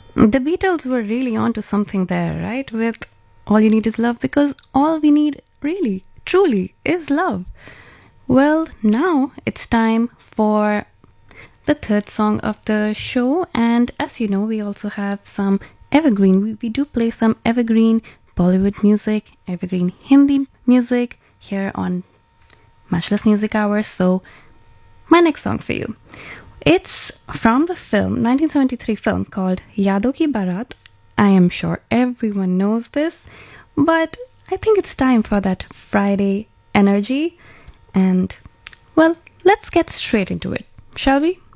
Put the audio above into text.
The Beatles were really onto something there, right? With All You Need Is Love, because all we need really, truly is love. Well, now it's time for the third song of the show, and as you know, we also have some evergreen. We do play some evergreen Bollywood music, evergreen Hindi music here on Matchless Music Hours. So, my next song for you. It's from the film, 1973 film called Yadon Ki Barat. I am sure everyone knows this, but I think it's time for that Friday energy. And, well, let's get straight into it, shall we?